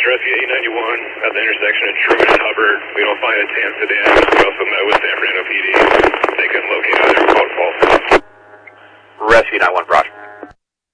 Rescue 891 at the intersection of Truman and Hubbard. We don't find a TAM sedan. We also met with San Fernando PD. They couldn't locate either. Called false. Rescue 91,